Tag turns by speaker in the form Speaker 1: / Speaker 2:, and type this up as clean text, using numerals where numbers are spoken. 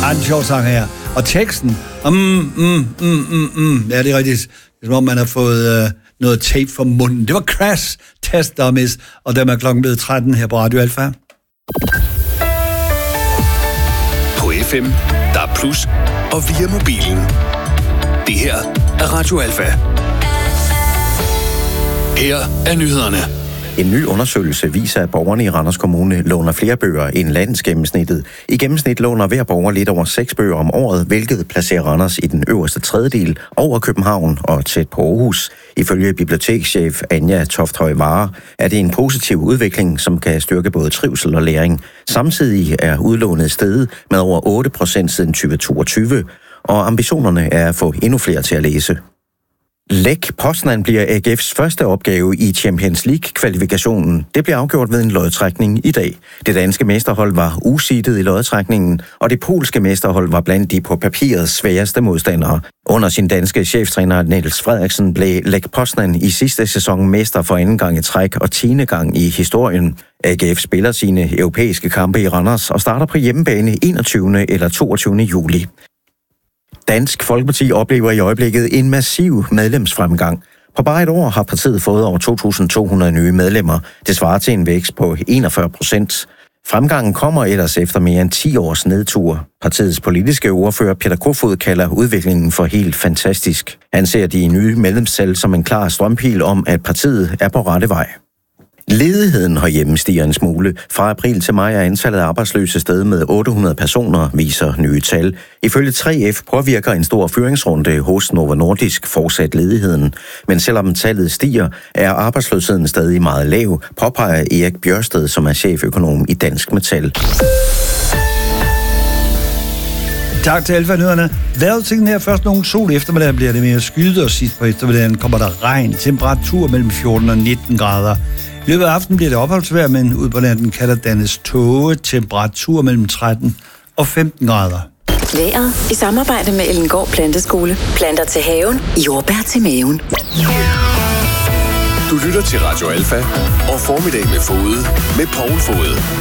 Speaker 1: Ja, en sjov sang her. Og teksten, ja, det er rigtigt. Det er som om, man har fået noget tape for munden. Det var Crash Test Dummies, og dem er klokken blevet 13 her på Radio Alfa.
Speaker 2: På FM, der er plus, og via mobilen. Det her er Radio Alfa. Her er nyhederne.
Speaker 3: En ny undersøgelse viser, at borgerne i Randers Kommune låner flere bøger end landsgennemsnittet. I gennemsnit låner hver borger lidt over 6 bøger om året, hvilket placerer Randers i den øverste tredjedel over København og tæt på Aarhus. Ifølge bibliotekschef Anja Tofthøj Vare er det en positiv udvikling, som kan styrke både trivsel og læring. Samtidig er udlånet steget med over 8% siden 2022, og ambitionerne er at få endnu flere til at læse. Lech Poznan bliver AGF's første opgave i Champions League-kvalifikationen. Det bliver afgjort ved en lodtrækning i dag. Det danske mesterhold var useedet i lodtrækningen, og det polske mesterhold var blandt de på papiret sværeste modstandere. Under sin danske cheftræner Niels Frederiksen blev Lech Poznan i sidste sæson mester for anden gang i træk og 10. gang i historien. AGF spiller sine europæiske kampe i Randers og starter på hjemmebane 21. eller 22. juli. Dansk Folkeparti oplever i øjeblikket en massiv medlemsfremgang. På bare et år har partiet fået over 2.200 nye medlemmer. Det svarer til en vækst på 41%. Fremgangen kommer ellers efter mere end 10 års nedtur. Partiets politiske ordfører Peter Kofod kalder udviklingen for helt fantastisk. Han ser de nye medlemstal som en klar strømpil om, at partiet er på rette vej. Ledigheden herhjemme stiger en smule. Fra april til maj er antallet af arbejdsløse steget med 800 personer, viser nye tal. Ifølge 3F påvirker en stor fyringsrunde hos Novo Nordisk fortsat ledigheden. Men selvom tallet stiger, er arbejdsløsheden stadig meget lav, påpeger Erik Bjørsted, som er cheføkonom i Dansk Metal.
Speaker 1: Tak til Alfa-nyhederne. Vejrudsigten her først nogle sol eftermiddag bliver det mere skyet, og sidst på eftermiddagen kommer der regn. Temperatur mellem 14 og 19 grader. I løbet af aftenen bliver det opholdsvejr, men ud på natten kan der dannes tåge. Temperatur mellem 13 og 15 grader.
Speaker 4: Vejret i samarbejde med Ellengård Planteskole. Planter til haven, jordbær til maven.
Speaker 2: Du lytter til Radio Alfa og Formiddag med Fode med Poul Fode.